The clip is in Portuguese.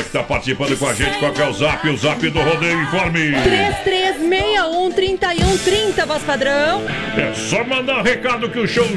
que tá participando com a gente. Qual que é o zap? O zap do rodeio, informe. 3361-3130, voz padrão. É só mandar um recado que o show